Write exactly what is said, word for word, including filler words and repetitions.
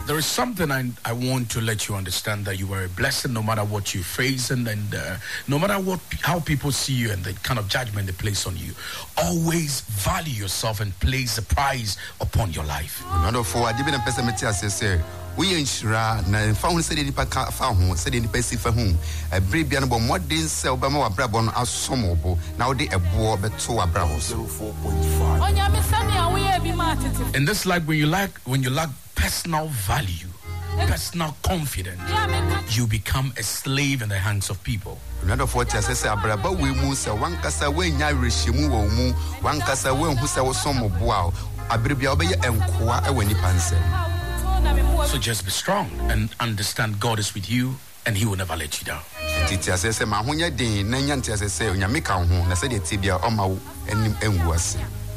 There is something I, I want to let you understand, that you are a blessing no matter what you face, and, and uh, no matter what how people see you and the kind of judgment they place on you. Always value yourself and place a price upon your life. Another for I didn't pessimity as I say. We ensure na found said any pack found said any person for whom a brave bianabo more than sell Bama Brabon as somobo now they a war but two a bravos. In this life, when you lack when you lack personal value, personal confidence, you become a slave in the hands of people. Another forty as I say, Braba, we move one cassa when Yarishimu or moo, one cassa when who saw some of wow, a bribia and qua when he pansel. So just be strong and understand God is with you and He will never let you down. Titi says, Mahunya Dean, Nanyan says, Yamika, I said, Tibia, Oma, and was.